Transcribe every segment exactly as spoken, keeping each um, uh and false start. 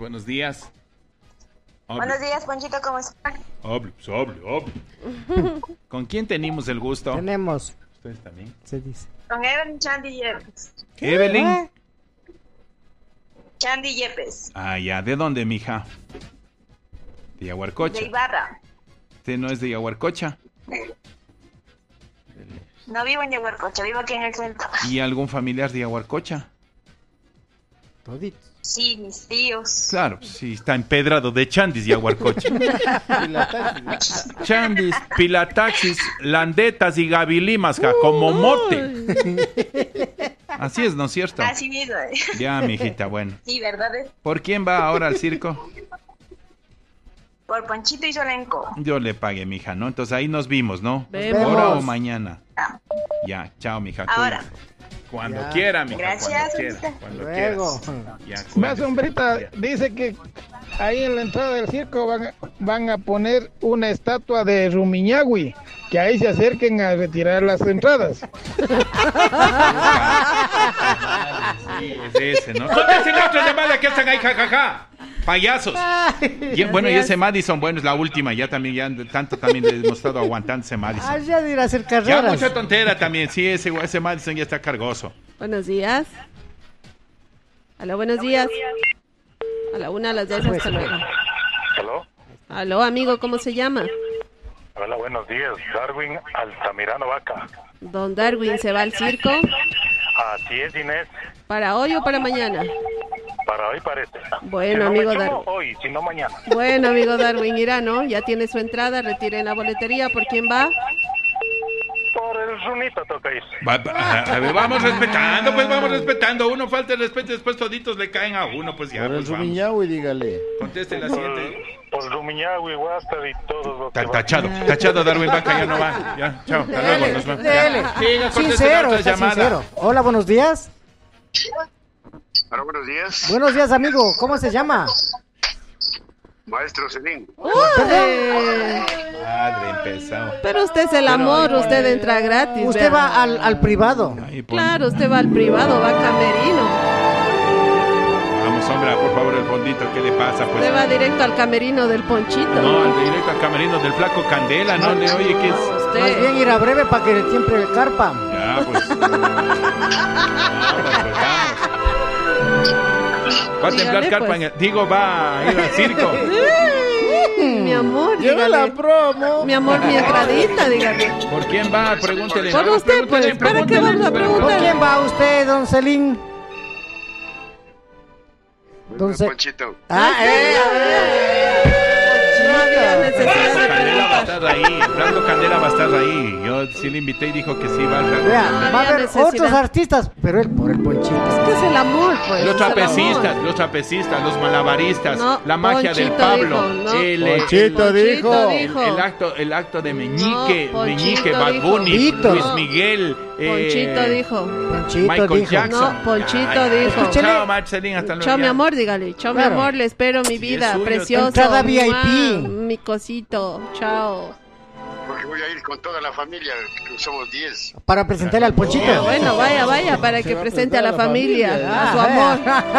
buenos días. Hable. Buenos días, Ponchito, ¿cómo están? Hable, pues, hable, hable. ¿Con quién tenemos el gusto? Tenemos. ¿Ustedes también? Se dice. Con Evelyn Chandy Yepes. ¿Evelyn? ¿Eh? Chandy Yepes. Ah, ya. ¿De dónde, mija? De Yaguarcocha. De Ibarra. ¿Usted no es de Yaguarcocha? No vivo en Yaguarcocha, vivo aquí en el centro. ¿Y algún familiar de Yaguarcocha? Toditos. Sí, mis tíos. Claro, sí, está empedrado de Chandis y Aguarcocha. Chandis, pilataxis, landetas y gavilimas, ja, como mote. Así es, ¿no es cierto? Así mismo. Ya, mijita, bueno. Sí, ¿verdad? ¿Por quién va ahora al circo? Por Ponchito y Solenco. Yo le pagué, mija, ¿no? Entonces ahí nos vimos, ¿no? Vemos. ¿Ahora o mañana? Ah. Ya, chao, mija. Ahora. Cuídate. Cuando Ya. quiera, mija. Gracias, Cuando quiera. usted. Cuando Luego. quieras. Ya, Más cuídate. sombrita Ya. dice que ahí en la entrada del circo van, a- van a poner una estatua de Rumiñahui, que ahí se acerquen a retirar las entradas. Sí, es ese, ¿no? Contesten la otra llamada que están ahí, jajaja. Payasos. Y, bueno, y ese Madison, bueno, es la última. Ya también, ya tanto también le hemos estado aguantando ese Ah, Madison. ya de ir a hacer Ya carreras. mucha tontera también. Sí, ese, ese Madison ya está cargoso. Buenos días. Aló, buenos días. A la una, a las dos, hasta luego. ¿Aló? Aló, amigo, ¿cómo se llama? Hola, buenos días. Darwin Altamirano Vaca. Don Darwin, ¿se va al circo? Así es, Inés. ¿Para hoy o para mañana? Para hoy parece. Bueno, Si no amigo me chumo, Darwin. hoy, si no mañana. Bueno, amigo Darwin, irá, ¿no? Ya tiene su entrada, retiren la boletería. ¿Por quién va? Por el runito toca ir. Va- va- a- a ver, vamos respetando, pues vamos respetando. Uno falta el respeto, después toditos le caen a uno, pues ya. Por el Pues vamos. Rumiñahui, dígale. Conteste la Por, siguiente. por Rumiñahui, Huáscar y todos los que Ta- van. Tachado, tachado Darwin Vaca, ya no va. Ya, chao, hasta luego. Nos vemos. Dele. Ya. Siga, conteste la Sincero, otra está llamada. sincero. Hola, buenos días. Hola, buenos días, Buenos días, amigo. ¿Cómo se llama? maestro Celín. ¡Uy! Madre, empezado. Pero usted es el amor, usted entra gratis. Usted vea. va al, al privado. Ahí, pon- Claro, usted va al privado, va a camerino. Vamos, hombre, por favor, el fondito, ¿qué le pasa? Pues Usted va directo al camerino del Ponchito. no, al directo al camerino del flaco Candela, no le oye que es. Usted. Más bien ir a breve para que le tiemple el carpa. Ya, pues. Vamos, pues vamos. Va a temblar Dígale, carpa, pues. en el- digo, va a ir al circo. Mi amor, Lleva la dígale. promo. Mi amor, mi entradita, dígale. ¿Por quién va? Pregúntele. Por No, usted, pues, pregúntele, ¿para qué vamos a pregúntele. ¿Por preguntar? quién va usted, don Celín? Don Ce- Ponchito. Ah, eh. No había necesidad de Candela va a preguntar. estar ahí, el flaco Candela va a estar ahí. Yo sí le invité y dijo que sí va al flaco. Vea, No va a había haber necesidad. otros artistas, pero él por el ponchito. ¿Qué es el amor, pues? Los Es el amor. trapecistas, los trapecistas, los malabaristas, No, la magia del Ponchito Pablo, dijo, no. el, el- Ponchito dijo. el- dijo. el acto, el acto de Meñique, No, Ponchito Meñique, Bad dijo. Bunny, Víctor. Luis Miguel, eh, Ponchito dijo. Ponchito Michael dijo. Jackson. No, Ponchito Ay, dijo. Escúchele. Chao, Marcelín, hasta luego. Chao, mi ya. amor, dígale. Chao, Claro. mi amor, le espero, mi Sí, vida, es suyo. precioso. Entrada V I P. Mua, mi cosito. Chao. Porque voy a ir con toda la familia, que somos diez. Para presentarle al ponchito. Ah, bueno, vaya, vaya, para que presente a la familia, a su Ah, amor.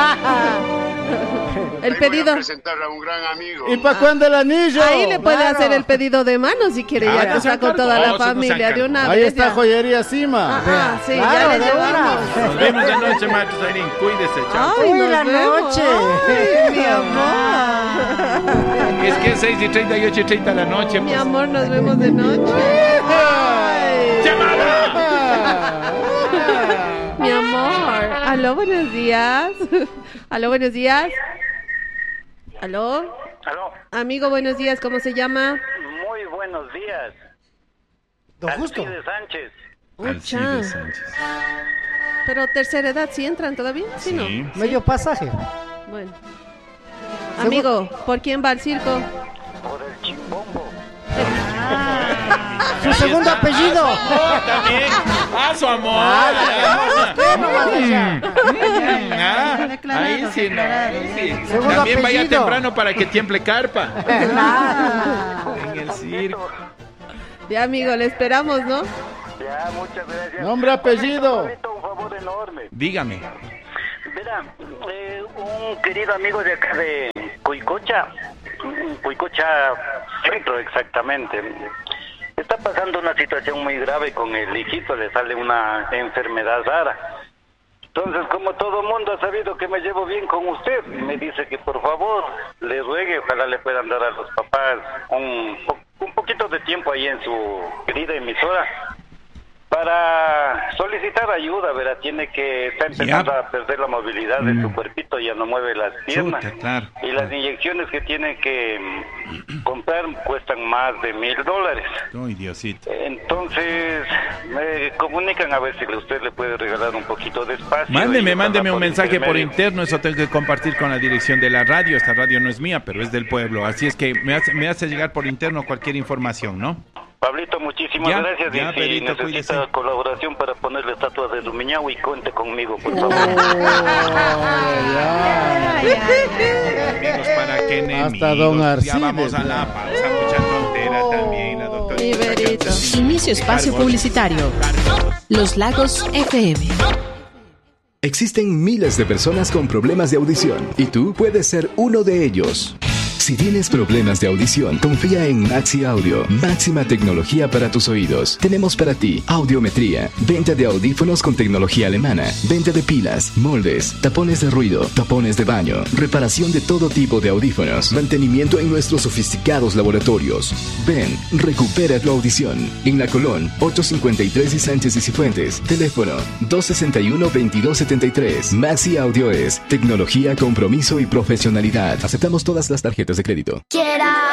eh. El Ahí voy pedido. a presentar a un gran amigo. ¿Y para cuándo el anillo? Ahí le puede Claro. hacer el pedido de mano si quiere, Ah, ya que no está sean con toda la cargosos, no familia sean de una Ahí vez. está ya. Joyería Cima. Ah, ah, sí, Claro, ya le de llevamos. una. Nos vemos de noche, Marcelín, cuídese, chao. Ay, Uy, nos la vemos. noche. Ay, mi amor. Es que es seis y treinta y ocho y treinta de la noche. Mi Pues. amor, nos vemos de noche. Ay. ¡Llamada! Mi amor. Aló, buenos días. Aló, buenos días. Aló. Aló, Amigo, buenos días. ¿Cómo se llama? muy buenos días. Don Justo. Alcide Sánchez. Alcides Ucha. Sánchez. Pero tercera edad, ¿sí entran todavía? Sí, no. Sí. Medio pasaje. Bueno. Amigo, ¿por quién va al circo? Por el chimbombo. Su segundo apellido. ¡Ah, también! ¡Ah, su amor! Mm, ah, ahí sí, no, ahí sí. Segundo También vaya apellido. temprano para que tiemble carpa. Claro. En el circo. Ya, amigo, le esperamos, ¿no? Ya, muchas gracias. Nombre, apellido. Pablito, un favor enorme. Dígame. verá, eh, un querido amigo de acá de Cuicocha, Cuicocha Centro exactamente, está pasando una situación muy grave con el hijito, le sale una enfermedad rara. Entonces, como todo mundo ha sabido que me llevo bien con usted, me dice que por favor le ruegue, ojalá le puedan dar a los papás un, un poquito de tiempo ahí en su querida emisora para solicitar ayuda, ¿verdad? Tiene que, está empezando Ya. a perder la movilidad de su cuerpito, ya no mueve las piernas. Chuta, claro. Y las inyecciones que tiene que mm, comprar cuestan más de mil dólares. Ay, Diosito. Entonces, me comunican a ver si usted le puede regalar un poquito de espacio. Mándeme, Y mándeme ojalá un mensaje por intermedio. interno, eso tengo que compartir con la dirección de la radio. Esta radio no es mía, pero es del pueblo. Así es que me hace, me hace llegar por interno cualquier información, ¿no? Pablito, muchísimas Ya, gracias. ya, y si Pedrito, necesita cuídese. colaboración para poner la estatua de Rumiñahui, cuente conmigo, por favor. Amigos, para que enemigos. Hasta don Ya Arcides, vamos a la pausa, mucha tontera también, la doctora. Iberito. Inicio espacio publicitario. Los Lagos F M. Existen miles de personas con problemas de audición y tú puedes ser uno de ellos. Si tienes problemas de audición, confía en Maxi Audio, máxima tecnología para tus oídos. Tenemos para ti audiometría, venta de audífonos con tecnología alemana, venta de pilas, moldes, tapones de ruido, tapones de baño, reparación de todo tipo de audífonos, mantenimiento en nuestros sofisticados laboratorios. Ven, recupera tu audición. En La Colón, ocho cincuenta y tres y Sánchez y Cifuentes. Teléfono dos sesenta y uno, veintidós setenta y tres. Maxi Audio es tecnología, compromiso y profesionalidad. Aceptamos todas las tarjetas de crédito. Quiera